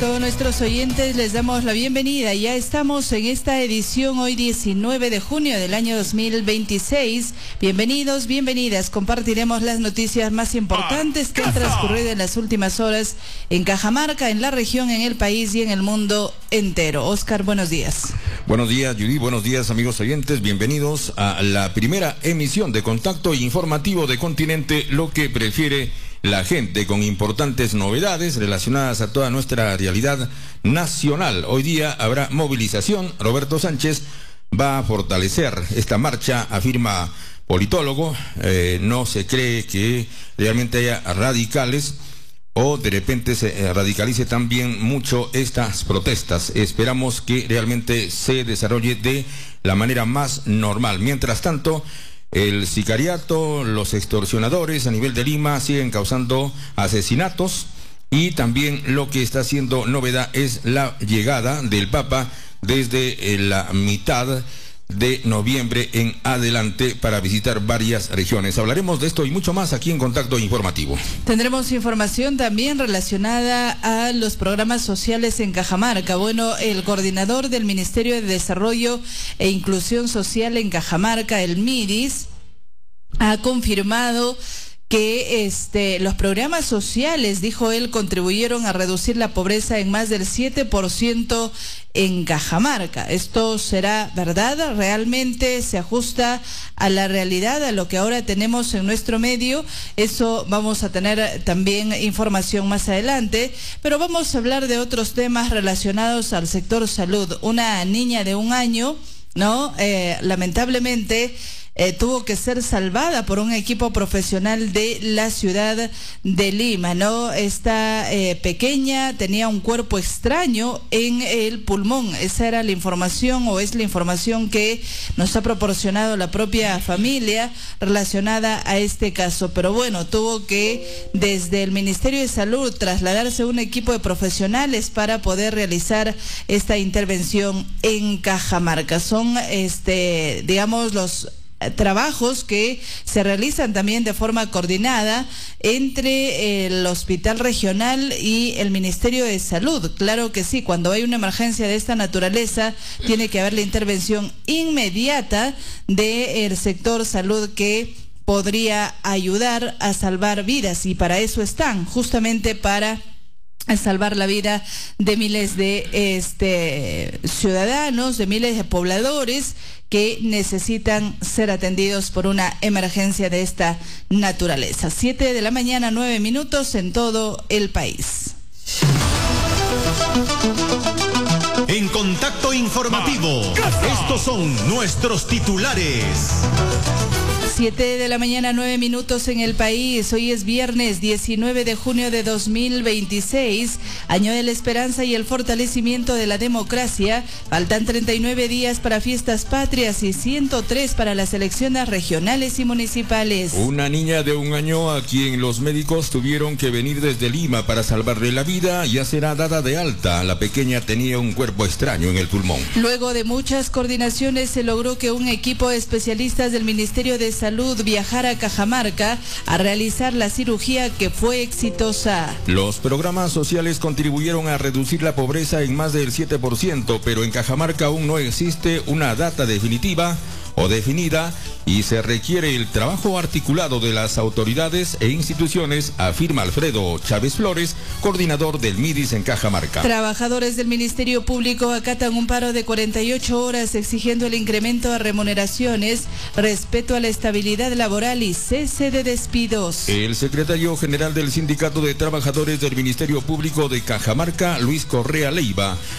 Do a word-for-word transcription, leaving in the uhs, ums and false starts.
Todos nuestros oyentes les damos la bienvenida. Ya estamos en esta edición hoy diecinueve de junio del año dos mil veintiséis. Bienvenidos, bienvenidas. Compartiremos las noticias más importantes que han transcurrido en las últimas horas en Cajamarca, en la región, en el país y en el mundo entero. Oscar, buenos días. Buenos días, Judy. Buenos días, amigos oyentes. Bienvenidos a la primera emisión de Contacto Informativo de Continente, lo que prefiere la gente, con importantes novedades relacionadas a toda nuestra realidad nacional. Hoy día habrá movilización. Roberto Sánchez va a fortalecer esta marcha, afirma politólogo. Eh, no se cree que realmente haya radicales o de repente se radicalice también mucho estas protestas. Esperamos que realmente se desarrolle de la manera más normal. Mientras tanto, el sicariato, los extorsionadores a nivel de Lima siguen causando asesinatos, y también lo que está haciendo novedad es la llegada del Papa desde la mitad de noviembre en adelante para visitar varias regiones. Hablaremos de esto y mucho más aquí en Contacto Informativo. Tendremos información también relacionada a los programas sociales en Cajamarca. Bueno, el coordinador del Ministerio de Desarrollo e Inclusión Social en Cajamarca, el MIDIS, ha confirmado que este, los programas sociales, dijo él, contribuyeron a reducir la pobreza en más del siete por ciento en Cajamarca. ¿Esto será verdad? ¿Realmente se ajusta a la realidad, a lo que ahora tenemos en nuestro medio? Eso vamos a tener también información más adelante, pero vamos a hablar de otros temas relacionados al sector salud. Una niña de un año, ¿no? Eh, lamentablemente, Eh, tuvo que ser salvada por un equipo profesional de la ciudad de Lima, ¿no? Esta eh, pequeña tenía un cuerpo extraño en el pulmón. Esa era la información, o es la información que nos ha proporcionado la propia familia relacionada a este caso. Pero bueno, tuvo que desde el Ministerio de Salud trasladarse un equipo de profesionales para poder realizar esta intervención en Cajamarca. Son, este, digamos, los trabajos que se realizan también de forma coordinada entre el Hospital Regional y el Ministerio de Salud. Claro que sí, cuando hay una emergencia de esta naturaleza, tiene que haber la intervención inmediata del sector salud que podría ayudar a salvar vidas, y para eso están, justamente para a salvar la vida de miles de este, ciudadanos, de miles de pobladores que necesitan ser atendidos por una emergencia de esta naturaleza. Siete de la mañana, nueve minutos en todo el país. En Contacto Informativo, estos son nuestros titulares. Siete de la mañana, nueve minutos en el país. Hoy es viernes diecinueve de junio de dos mil veintiséis, año de la esperanza y el fortalecimiento de la democracia. Faltan treinta y nueve días para fiestas patrias y ciento tres para las elecciones regionales y municipales. Una niña de un año a quien los médicos tuvieron que venir desde Lima para salvarle la vida ya será dada de alta. La pequeña tenía un cuerpo extraño en el pulmón. Luego de muchas coordinaciones se logró que un equipo de especialistas del Ministerio de Salud viajar a Cajamarca a realizar la cirugía, que fue exitosa. Los programas sociales contribuyeron a reducir la pobreza en más del siete por ciento, pero en Cajamarca aún no existe una data definitiva o definida y se requiere el trabajo articulado de las autoridades e instituciones, afirma Alfredo Chávez Flores, coordinador del MIDIS en Cajamarca. Trabajadores del Ministerio Público acatan un paro de cuarenta y ocho horas exigiendo el incremento de remuneraciones, respeto a la estabilidad laboral y cese de despidos. El secretario general del Sindicato de Trabajadores del Ministerio Público de Cajamarca, Luis Correa Leiva,